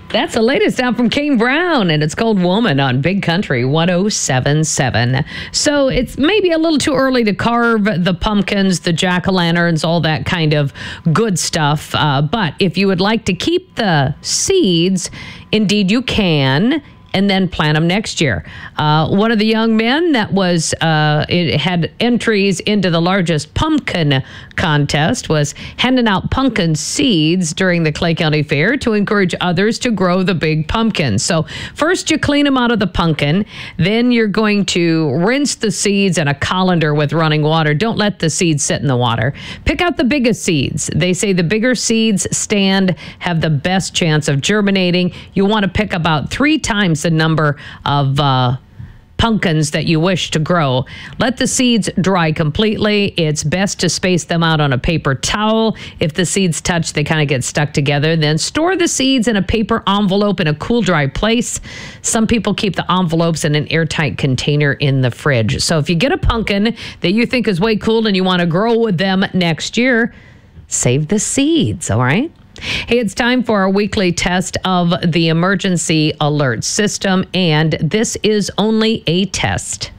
That's the latest out from Kane Brown, and it's called Woman on Big Country 107.7. So it's maybe a little too early to carve the pumpkins, the jack-o'-lanterns, all that kind of good stuff. But if you would like to keep the seeds, indeed you can, and then plant them next year. One of the young men that was it had entries into the largest pumpkin contest was handing out pumpkin seeds during the Clay County Fair to encourage others to grow the big pumpkins. So first you clean them out of the pumpkin, then you're going to rinse the seeds in a colander with running water. Don't let the seeds sit in the water. Pick out the biggest seeds. They say the bigger seeds have the best chance of germinating. You want to pick about 3 times the number of pumpkins that you wish to grow. Let the seeds dry completely. It's best to space them out on a paper towel. If the seeds touch, they kind of get stuck together. Then store the seeds in a paper envelope in a cool, dry place. Some people keep the envelopes in an airtight container in the fridge. So if you get a pumpkin that you think is way cool and you want to grow with them next year, save the seeds, all right? Hey, it's time for our weekly test of the emergency alert system, and this is only a test.